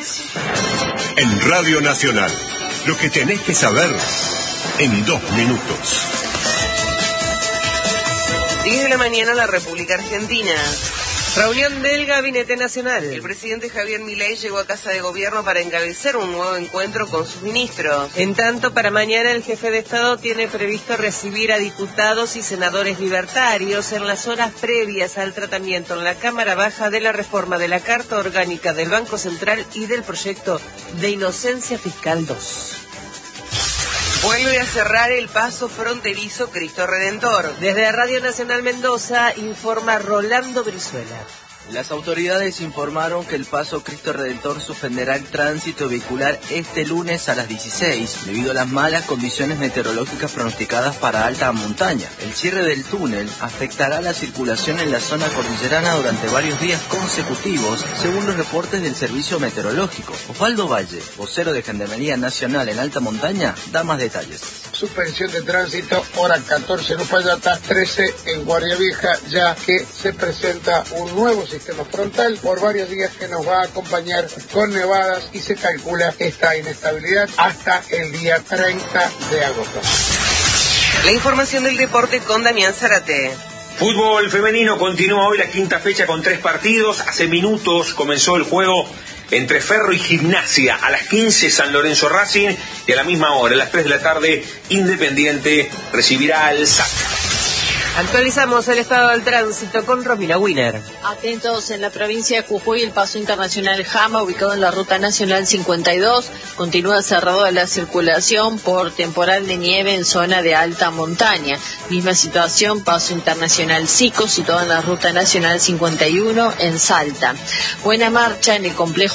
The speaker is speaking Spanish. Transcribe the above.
Noticias. En Radio Nacional, lo que tenés que saber en 2 minutos. 10 de la mañana, la República Argentina. Reunión del Gabinete Nacional. El presidente Javier Milei llegó a Casa de Gobierno para encabezar un nuevo encuentro con sus ministros. En tanto, para mañana el jefe de Estado tiene previsto recibir a diputados y senadores libertarios en las horas previas al tratamiento en la Cámara Baja de la reforma de la Carta Orgánica del Banco Central y del proyecto de Inocencia Fiscal 2. Vuelve a cerrar el paso fronterizo Cristo Redentor. Desde Radio Nacional Mendoza informa Rolando Brizuela. Las autoridades informaron que el paso Cristo Redentor suspenderá el tránsito vehicular este lunes a las 16, debido a las malas condiciones meteorológicas pronosticadas para alta montaña. El cierre del túnel afectará la circulación en la zona cordillerana durante varios días consecutivos, según los reportes del Servicio Meteorológico. Osvaldo Valle, vocero de Gendarmería Nacional en alta montaña, da más detalles. Suspensión de tránsito, hora 14 en Uspallata, 13 en Guardia Vieja, ya que se presenta un nuevo sistema frontal por varios días que nos va a acompañar con nevadas y se calcula esta inestabilidad hasta el día 30 de agosto. La información del deporte con Damián Zárate. Fútbol femenino continúa hoy la quinta fecha con 3 partidos. Hace minutos comenzó el juego entre Ferro y Gimnasia. A las 15 San Lorenzo Racing y a la misma hora, a las 3 de la tarde, Independiente recibirá al SAC. Actualizamos el estado del tránsito con Romina Wiener. Atentos, en la provincia de Jujuy, el paso internacional Jama, ubicado en la ruta nacional 52, continúa cerrado la circulación por temporal de nieve en zona de alta montaña. Misma situación, paso internacional Sico, situado en la ruta nacional 51 en Salta. Buena marcha en el complejo